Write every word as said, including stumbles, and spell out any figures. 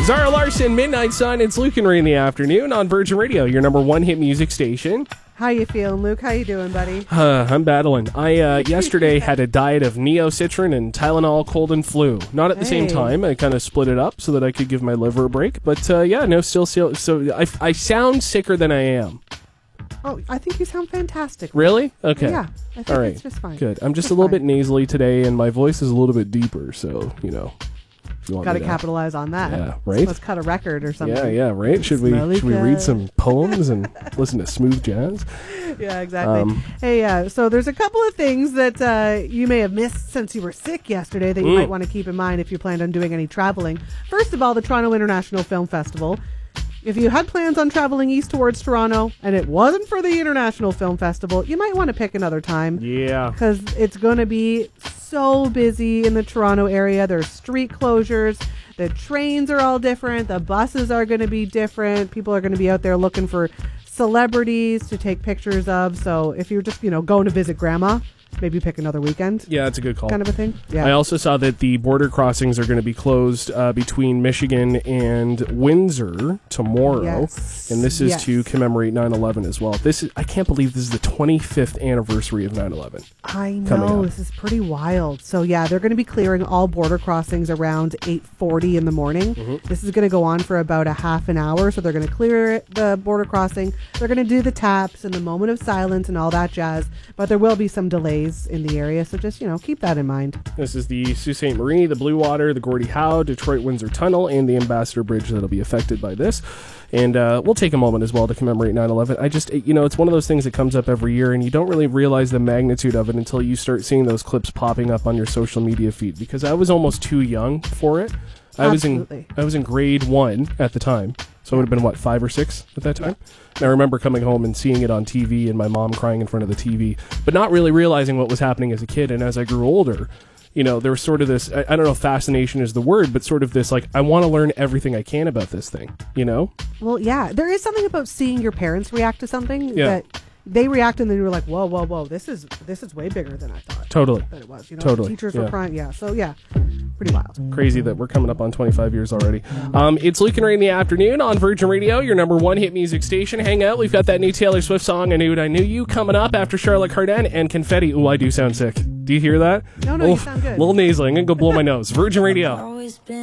Zara Larson, Midnight Sun. It's Luke and Ray in the afternoon on Virgin Radio, your number one hit music station. How you feeling, Luke? How you doing, buddy? Uh, I'm battling. I uh, yesterday had a diet of Neocitrin and Tylenol, cold and flu. Not at the Hey. same time. I kind of split it up so that I could give my liver a break. But uh, yeah, no, still, still. So I, I sound sicker than I am. Oh, I think you sound fantastic. Really? Okay. Yeah, I think All right. it's just fine. Good. I'm just Just a little fine. bit nasally today, and my voice is a little bit deeper. So you know, if you want Got to me to- capitalize on that. Yeah, right? Let's cut a record or something. Yeah, yeah, right. Should we Smelly should we read cat. some poems and listen to smooth jazz? Yeah, exactly. Um, hey, uh, so there's a couple of things that uh, you may have missed since you were sick yesterday that you Mm. might want to keep in mind if you planned on doing any traveling. First of all, the Toronto International Film Festival. If you had plans on traveling east towards Toronto and it wasn't for the International Film Festival, you might want to pick another time. Yeah. Because it's going to be so busy in the Toronto area. There's street closures. The trains are all different. The buses are going to be different. People are going to be out there looking for celebrities to take pictures of. So if you're just, you know, going to visit grandma, maybe pick another weekend. Yeah, that's a good call. Kind of a thing. Yeah. I also saw that the border crossings are going to be closed uh, between Michigan and Windsor tomorrow. Yes. And this is Yes. to commemorate nine eleven as well. This is I can't believe this is the twenty-fifth anniversary of nine eleven. I coming know, up. this is pretty wild. So yeah, they're going to be clearing all border crossings around eight forty in the morning. Mm-hmm. This is going to go on for about a half an hour. So they're going to clear it, the border crossing. They're going to do the taps and the moment of silence and all that jazz. But there will be some delays in the area. So just, you know, keep that in mind. This is the Sault Ste. Marie, the Blue Water, the Gordie Howe, Detroit Windsor Tunnel, and the Ambassador Bridge that'll be affected by this. And uh, we'll take a moment as well to commemorate nine eleven. I just, you know, it's one of those things that comes up every year, and you don't really realize the magnitude of it until you start seeing those clips popping up on your social media feed. Because I was almost too young for it. I was in Absolutely. I was in grade one at the time, so it would have been what, five or six at that time. And I remember coming home and seeing it on T V, and my mom crying in front of the T V, but not really realizing what was happening as a kid. And as I grew older, you know, there was sort of this, I, I don't know if fascination is the word, but sort of this, like, I want to learn everything I can about this thing, you know? Well, yeah, there is something about seeing your parents react to something Yeah. that they react and then you're like, whoa, whoa, whoa, this is this is way bigger than I thought Totally. that it was. You know, Totally, teachers yeah. were crying. Yeah, so yeah, pretty wild. Crazy that we're coming up on twenty-five years already. Um, it's Luke and Ray in the afternoon on Virgin Radio, your number one hit music station. Hang out. We've got that new Taylor Swift song, I Knew It, I Knew You, coming up after Charlotte Cardin and Confetti. Ooh, I do sound sick. Do you hear that? No, no, you Oof, sound good. Little nasally. I'm going to go blow my nose. Virgin Radio. Always been